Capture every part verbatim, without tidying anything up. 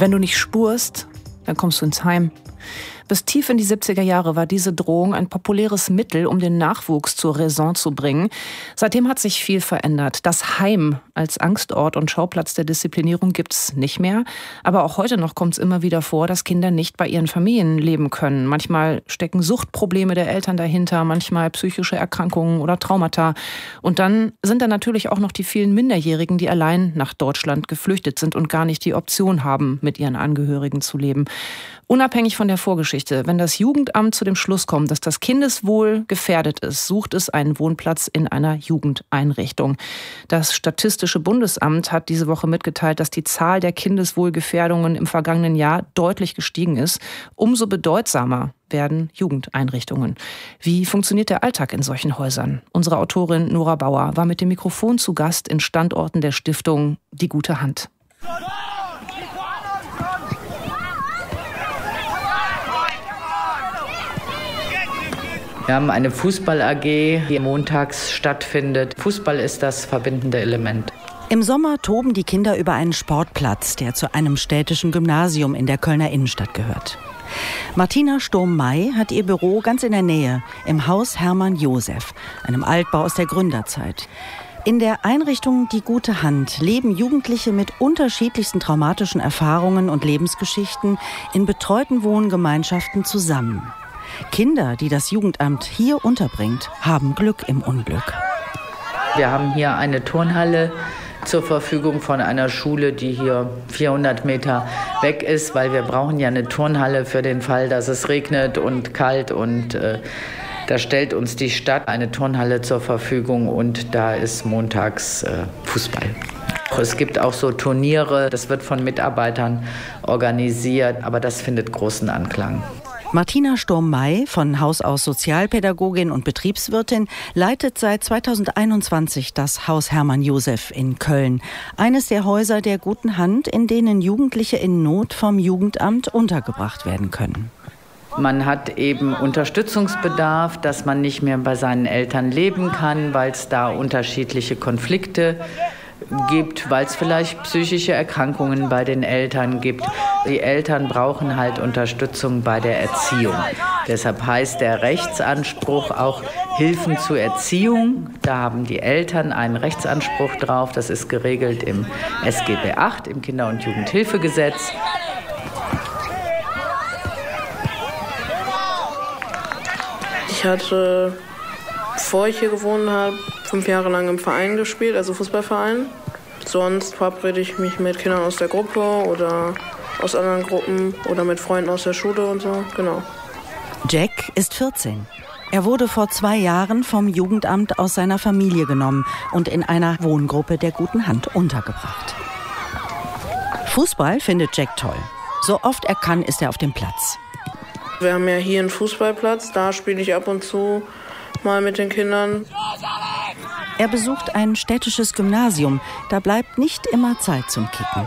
Wenn du nicht spurst, dann kommst du ins Heim. Bis tief in die siebziger Jahre war diese Drohung ein populäres Mittel, um den Nachwuchs zur Raison zu bringen. Seitdem hat sich viel verändert. Das Heim als Angstort und Schauplatz der Disziplinierung gibt's nicht mehr. Aber auch heute noch kommt es immer wieder vor, dass Kinder nicht bei ihren Familien leben können. Manchmal stecken Suchtprobleme der Eltern dahinter, manchmal psychische Erkrankungen oder Traumata. Und dann sind da natürlich auch noch die vielen Minderjährigen, die allein nach Deutschland geflüchtet sind und gar nicht die Option haben, mit ihren Angehörigen zu leben. Unabhängig von der Vorgeschichte, wenn das Jugendamt zu dem Schluss kommt, dass das Kindeswohl gefährdet ist, sucht es einen Wohnplatz in einer Jugendeinrichtung. Das Statistische Bundesamt hat diese Woche mitgeteilt, dass die Zahl der Kindeswohlgefährdungen im vergangenen Jahr deutlich gestiegen ist. Umso bedeutsamer werden Jugendeinrichtungen. Wie funktioniert der Alltag in solchen Häusern? Unsere Autorin Nora Bauer war mit dem Mikrofon zu Gast in Standorten der Stiftung Die Gute Hand. Wir haben eine Fußball-A G, die montags stattfindet. Fußball ist das verbindende Element. Im Sommer toben die Kinder über einen Sportplatz, der zu einem städtischen Gymnasium in der Kölner Innenstadt gehört. Martina Sturm-May hat ihr Büro ganz in der Nähe, im Haus Hermann Josef, einem Altbau aus der Gründerzeit. In der Einrichtung Die Gute Hand leben Jugendliche mit unterschiedlichsten traumatischen Erfahrungen und Lebensgeschichten in betreuten Wohngemeinschaften zusammen. Kinder, die das Jugendamt hier unterbringt, haben Glück im Unglück. Wir haben hier eine Turnhalle zur Verfügung von einer Schule, die hier vierhundert Meter weg ist, weil wir brauchen ja eine Turnhalle für den Fall, dass es regnet und kalt und äh, da stellt uns die Stadt eine Turnhalle zur Verfügung und da ist montags äh, Fußball. Es gibt auch so Turniere, das wird von Mitarbeitern organisiert, aber das findet großen Anklang. Martina Sturm-May, von Haus aus Sozialpädagogin und Betriebswirtin, leitet seit zweitausendeinundzwanzig das Haus Hermann Josef in Köln. Eines der Häuser der Guten Hand, in denen Jugendliche in Not vom Jugendamt untergebracht werden können. Man hat eben Unterstützungsbedarf, dass man nicht mehr bei seinen Eltern leben kann, weil es da unterschiedliche Konflikte gibt, weil es vielleicht psychische Erkrankungen bei den Eltern gibt. Die Eltern brauchen halt Unterstützung bei der Erziehung. Deshalb heißt der Rechtsanspruch auch Hilfen zur Erziehung. Da haben die Eltern einen Rechtsanspruch drauf. Das ist geregelt im S G B acht, im Kinder- und Jugendhilfegesetz. Ich hatte, bevor ich hier gewohnt habe, fünf Jahre lang im Verein gespielt, also Fußballverein. Sonst verabrede ich mich mit Kindern aus der Gruppe oder aus anderen Gruppen oder mit Freunden aus der Schule und so, genau. Jack ist vierzehn. Er wurde vor zwei Jahren vom Jugendamt aus seiner Familie genommen und in einer Wohngruppe der Guten Hand untergebracht. Fußball findet Jack toll. So oft er kann, ist er auf dem Platz. Wir haben ja hier einen Fußballplatz, da spiele ich ab und zu mal mit den Kindern. Er besucht ein städtisches Gymnasium. Da bleibt nicht immer Zeit zum Kicken.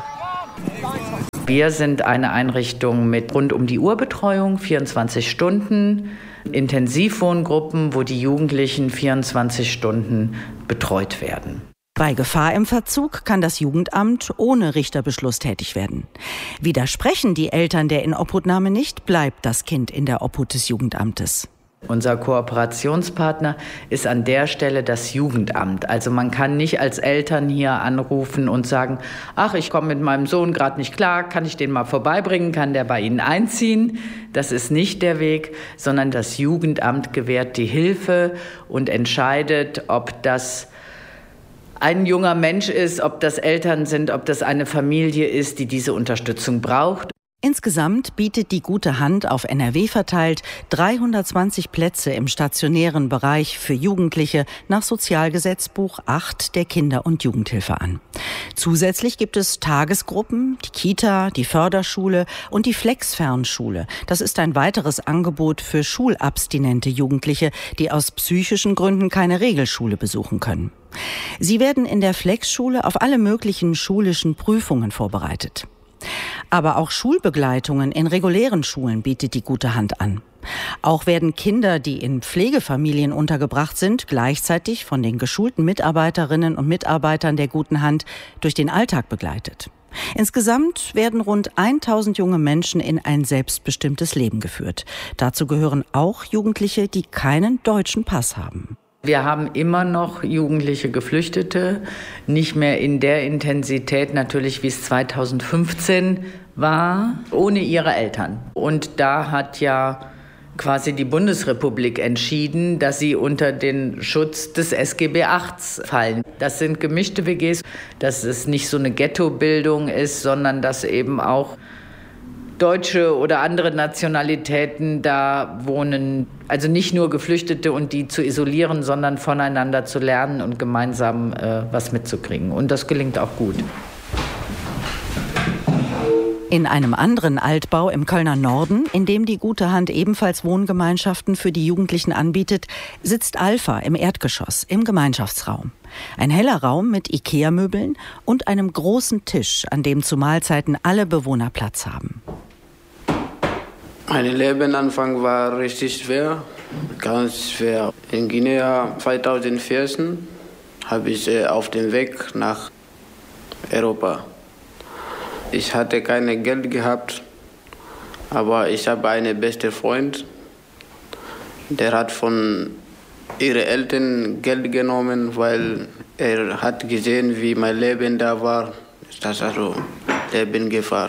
Wir sind eine Einrichtung mit rund um die Uhr Betreuung, vierundzwanzig Stunden, Intensivwohngruppen, wo die Jugendlichen vierundzwanzig Stunden betreut werden. Bei Gefahr im Verzug kann das Jugendamt ohne Richterbeschluss tätig werden. Widersprechen die Eltern der Inobhutnahme nicht, bleibt das Kind in der Obhut des Jugendamtes. Unser Kooperationspartner ist an der Stelle das Jugendamt. Also man kann nicht als Eltern hier anrufen und sagen, ach, ich komme mit meinem Sohn gerade nicht klar, kann ich den mal vorbeibringen, kann der bei Ihnen einziehen? Das ist nicht der Weg, sondern das Jugendamt gewährt die Hilfe und entscheidet, ob das ein junger Mensch ist, ob das Eltern sind, ob das eine Familie ist, die diese Unterstützung braucht. Insgesamt bietet die Gute Hand auf N R W verteilt dreihundertzwanzig Plätze im stationären Bereich für Jugendliche nach Sozialgesetzbuch acht der Kinder- und Jugendhilfe an. Zusätzlich gibt es Tagesgruppen, die Kita, die Förderschule und die Flexfernschule. Das ist ein weiteres Angebot für schulabstinente Jugendliche, die aus psychischen Gründen keine Regelschule besuchen können. Sie werden in der Flexschule auf alle möglichen schulischen Prüfungen vorbereitet. Aber auch Schulbegleitungen in regulären Schulen bietet die Gute Hand an. Auch werden Kinder, die in Pflegefamilien untergebracht sind, gleichzeitig von den geschulten Mitarbeiterinnen und Mitarbeitern der Guten Hand durch den Alltag begleitet. Insgesamt werden rund tausend junge Menschen in ein selbstbestimmtes Leben geführt. Dazu gehören auch Jugendliche, die keinen deutschen Pass haben. Wir haben immer noch jugendliche Geflüchtete, nicht mehr in der Intensität natürlich, wie es zweitausendfünfzehn war, ohne ihre Eltern. Und da hat ja quasi die Bundesrepublik entschieden, dass sie unter den Schutz des S G B acht fallen. Das sind gemischte W Gs, dass es nicht so eine Ghettobildung ist, sondern dass eben auch Deutsche oder andere Nationalitäten da wohnen. Also nicht nur Geflüchtete und die zu isolieren, sondern voneinander zu lernen und gemeinsam äh, was mitzukriegen. Und das gelingt auch gut. In einem anderen Altbau im Kölner Norden, in dem die Gute Hand ebenfalls Wohngemeinschaften für die Jugendlichen anbietet, sitzt Alpha im Erdgeschoss, im Gemeinschaftsraum. Ein heller Raum mit Ikea-Möbeln und einem großen Tisch, an dem zu Mahlzeiten alle Bewohner Platz haben. Mein Lebenanfang war richtig schwer, ganz schwer. In Guinea zweitausendvierzehn habe ich auf dem Weg nach Europa. Ich hatte kein Geld gehabt, aber ich habe einen besten Freund, der hat von ihren Eltern Geld genommen, weil er hat gesehen, wie mein Leben da war. Das ist also Lebensgefahr.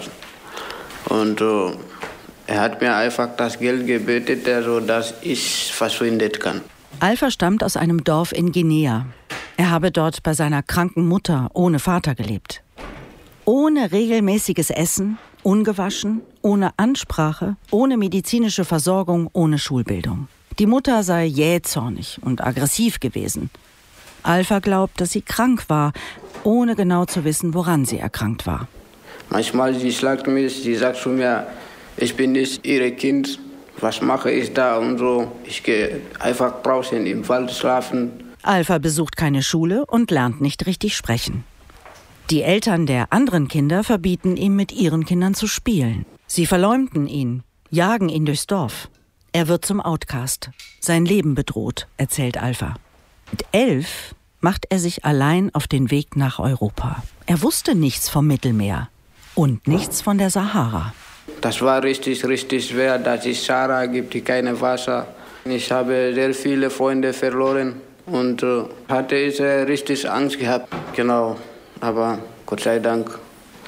Und uh, er hat mir einfach das Geld gebetet, also, dass ich verschwinden kann. Alpha stammt aus einem Dorf in Guinea. Er habe dort bei seiner kranken Mutter ohne Vater gelebt. Ohne regelmäßiges Essen, ungewaschen, ohne Ansprache, ohne medizinische Versorgung, ohne Schulbildung. Die Mutter sei jähzornig und aggressiv gewesen. Alpha glaubt, dass sie krank war, ohne genau zu wissen, woran sie erkrankt war. Manchmal sie schlägt mich, sie sagt zu mir, ich bin nicht ihr Kind, was mache ich da und so. Ich gehe einfach draußen im Wald schlafen. Alpha besucht keine Schule und lernt nicht richtig sprechen. Die Eltern der anderen Kinder verbieten ihm, mit ihren Kindern zu spielen. Sie verleumden ihn, jagen ihn durchs Dorf. Er wird zum Outcast. Sein Leben bedroht, erzählt Alpha. Mit elf macht er sich allein auf den Weg nach Europa. Er wusste nichts vom Mittelmeer und nichts von der Sahara. Das war richtig, richtig schwer. Das ist Sahara, gibt kein Wasser. Ich habe sehr viele Freunde verloren und äh, hatte ich, äh, richtig Angst gehabt. Genau. Aber Gott sei Dank,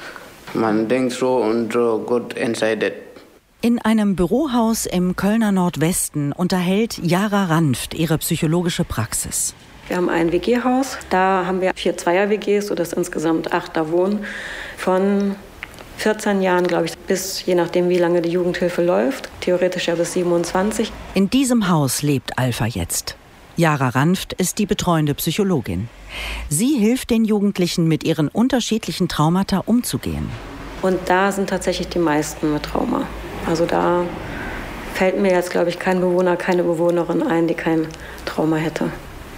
man denkt so und uh, Gott entscheidet. In einem Bürohaus im Kölner Nordwesten unterhält Jara Ranft ihre psychologische Praxis. Wir haben ein W G-Haus, da haben wir vier Zweier-W Gs, sodass insgesamt acht da wohnen. Von vierzehn Jahren, glaube ich, bis je nachdem, wie lange die Jugendhilfe läuft, theoretisch ja bis siebenundzwanzig. In diesem Haus lebt Alpha jetzt. Jara Ranft ist die betreuende Psychologin. Sie hilft den Jugendlichen, mit ihren unterschiedlichen Traumata umzugehen. Und da sind tatsächlich die meisten mit Trauma. Also da fällt mir jetzt, glaube ich, kein Bewohner, keine Bewohnerin ein, die kein Trauma hätte.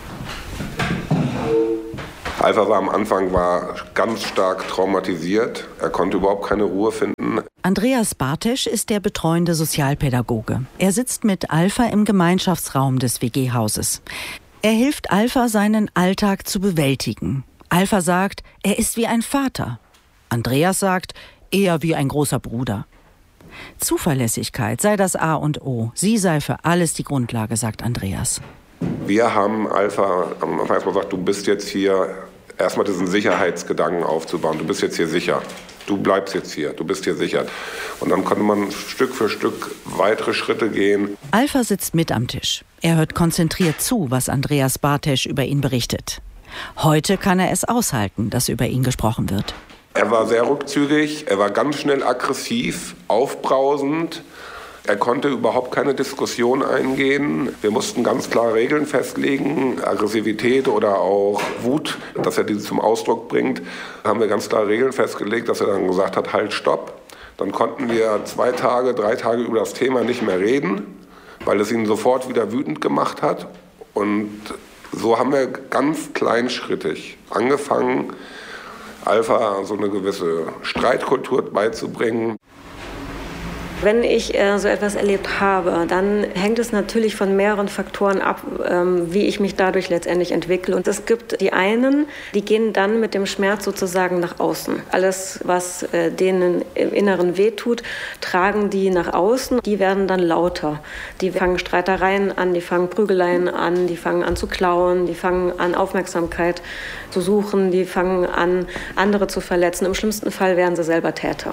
Alpha war am Anfang war ganz stark traumatisiert. Er konnte überhaupt keine Ruhe finden. Andreas Bartesch ist der betreuende Sozialpädagoge. Er sitzt mit Alpha im Gemeinschaftsraum des W G-Hauses. Er hilft Alpha, seinen Alltag zu bewältigen. Alpha sagt, er ist wie ein Vater. Andreas sagt, eher wie ein großer Bruder. Zuverlässigkeit sei das A und O. Sie sei für alles die Grundlage, sagt Andreas. Wir haben Alpha am Anfang erstmal gesagt, du bist jetzt hier, erstmal diesen Sicherheitsgedanken aufzubauen. Du bist jetzt hier sicher. Du bleibst jetzt hier, du bist hier sicher. Und dann konnte man Stück für Stück weitere Schritte gehen. Alpha sitzt mit am Tisch. Er hört konzentriert zu, was Andreas Bartesch über ihn berichtet. Heute kann er es aushalten, dass über ihn gesprochen wird. Er war sehr rückzügig, er war ganz schnell aggressiv, aufbrausend. Er konnte überhaupt keine Diskussion eingehen. Wir mussten ganz klar Regeln festlegen, Aggressivität oder auch Wut, dass er diese zum Ausdruck bringt. Da haben wir ganz klar Regeln festgelegt, dass er dann gesagt hat, halt, stopp. Dann konnten wir zwei Tage, drei Tage über das Thema nicht mehr reden, weil es ihn sofort wieder wütend gemacht hat. Und so haben wir ganz kleinschrittig angefangen, Alpha so eine gewisse Streitkultur beizubringen. Wenn ich äh, so etwas erlebt habe, dann hängt es natürlich von mehreren Faktoren ab, ähm, wie ich mich dadurch letztendlich entwickle. Und es gibt die einen, die gehen dann mit dem Schmerz sozusagen nach außen. Alles, was äh, denen im Inneren wehtut, tragen die nach außen. Die werden dann lauter. Die fangen Streitereien an, die fangen Prügeleien an, die fangen an zu klauen, die fangen an Aufmerksamkeit zu suchen, die fangen an, andere zu verletzen. Im schlimmsten Fall werden sie selber Täter.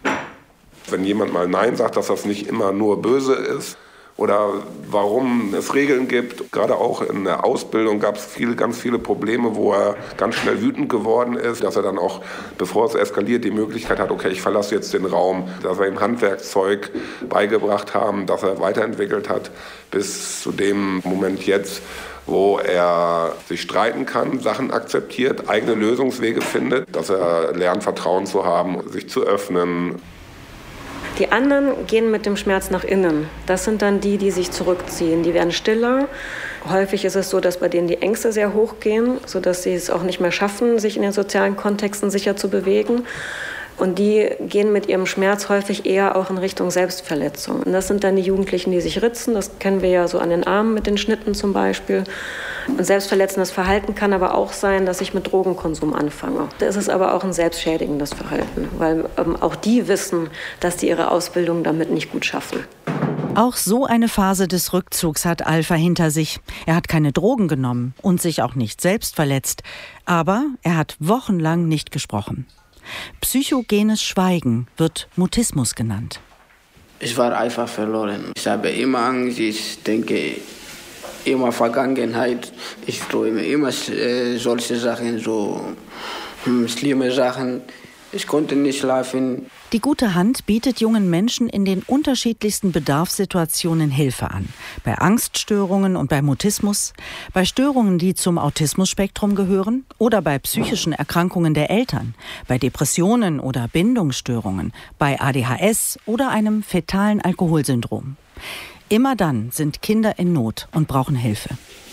Wenn jemand mal Nein sagt, dass das nicht immer nur böse ist oder warum es Regeln gibt. Gerade auch in der Ausbildung gab es viele, ganz viele Probleme, wo er ganz schnell wütend geworden ist, dass er dann auch, bevor es eskaliert, die Möglichkeit hat, okay, ich verlasse jetzt den Raum, dass wir ihm Handwerkszeug beigebracht haben, dass er weiterentwickelt hat, bis zu dem Moment jetzt, wo er sich streiten kann, Sachen akzeptiert, eigene Lösungswege findet, dass er lernt, Vertrauen zu haben, sich zu öffnen. Die anderen gehen mit dem Schmerz nach innen. Das sind dann die, die sich zurückziehen. Die werden stiller. Häufig ist es so, dass bei denen die Ängste sehr hoch gehen, sodass sie es auch nicht mehr schaffen, sich in den sozialen Kontexten sicher zu bewegen. Und die gehen mit ihrem Schmerz häufig eher auch in Richtung Selbstverletzung. Und das sind dann die Jugendlichen, die sich ritzen. Das kennen wir ja so an den Armen mit den Schnitten zum Beispiel. Und selbstverletzendes Verhalten kann aber auch sein, dass ich mit Drogenkonsum anfange. Da ist es aber auch ein selbstschädigendes Verhalten, weil ähm, auch die wissen, dass die ihre Ausbildung damit nicht gut schaffen. Auch so eine Phase des Rückzugs hat Alpha hinter sich. Er hat keine Drogen genommen und sich auch nicht selbst verletzt. Aber er hat wochenlang nicht gesprochen. Psychogenes Schweigen wird Mutismus genannt. Ich war einfach verloren. Ich habe immer Angst, ich denke immer Vergangenheit. Ich träume immer äh, solche Sachen, so hm, schlimme Sachen. Ich konnte nicht schlafen. Die gute Hand bietet jungen Menschen in den unterschiedlichsten Bedarfssituationen Hilfe an. Bei Angststörungen und bei Mutismus, bei Störungen, die zum Autismusspektrum gehören oder bei psychischen Erkrankungen der Eltern, bei Depressionen oder Bindungsstörungen, bei A D H S oder einem fetalen Alkoholsyndrom. Immer dann sind Kinder in Not und brauchen Hilfe.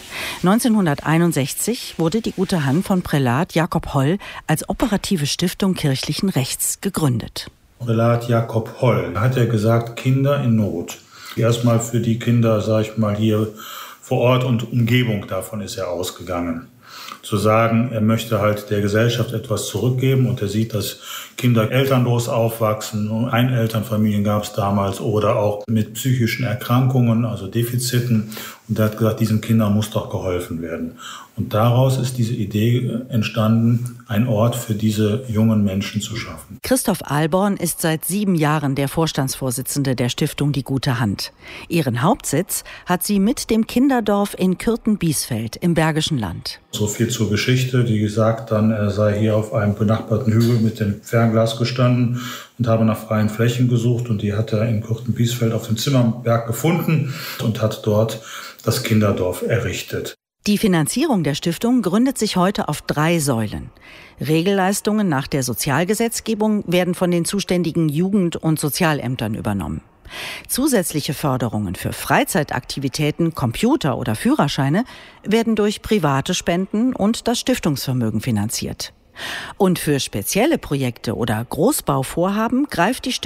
neunzehnhunderteinundsechzig wurde die Gute Hand von Prälat Jakob Holl als operative Stiftung kirchlichen Rechts gegründet. Prälat Jakob Holl hat ja gesagt, Kinder in Not. Erstmal für die Kinder, sag ich mal, hier vor Ort und Umgebung, davon ist er ausgegangen. Zu sagen, er möchte halt der Gesellschaft etwas zurückgeben und er sieht, dass Kinder elternlos aufwachsen. Einelternfamilien gab es damals oder auch mit psychischen Erkrankungen, also Defiziten. Und er hat gesagt, diesen Kindern muss doch geholfen werden. Und daraus ist diese Idee entstanden, einen Ort für diese jungen Menschen zu schaffen. Christoph Alborn ist seit sieben Jahren der Vorstandsvorsitzende der Stiftung Die Gute Hand. Ihren Hauptsitz hat sie mit dem Kinderdorf in Kürten-Biesfeld im Bergischen Land. So viel zur Geschichte. Wie gesagt, dann er sei hier auf einem benachbarten Hügel mit dem Fernglas gestanden und habe nach freien Flächen gesucht. Und die hat er in Kürten-Biesfeld auf dem Zimmerberg gefunden und hat dort das Kinderdorf errichtet. Die Finanzierung der Stiftung gründet sich heute auf drei Säulen. Regelleistungen nach der Sozialgesetzgebung werden von den zuständigen Jugend- und Sozialämtern übernommen. Zusätzliche Förderungen für Freizeitaktivitäten, Computer oder Führerscheine werden durch private Spenden und das Stiftungsvermögen finanziert. Und für spezielle Projekte oder Großbauvorhaben greift die Stiftung